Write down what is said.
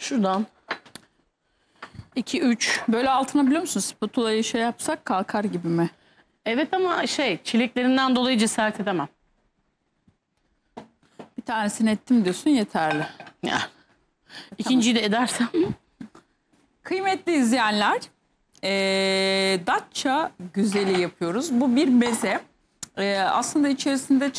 Şuradan. 2, 3. Böyle altına biliyor musun? Spatulayı şey yapsak kalkar gibi mi? Evet ama çileklerinden dolayı cesaret edemem. Bir tanesini ettim diyorsun, yeterli. Ya. İkinciyi de edersem. Kıymetli izleyenler, Datça güzeli yapıyoruz. Bu bir meze. Aslında içerisinde